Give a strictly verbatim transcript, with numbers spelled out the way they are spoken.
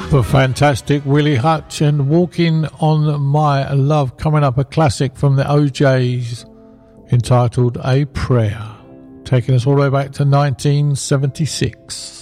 The fantastic Willie Hutch and Walking on My Love. Coming up, a classic from the O Js entitled A Prayer, taking us all the way back to nineteen seventy-six.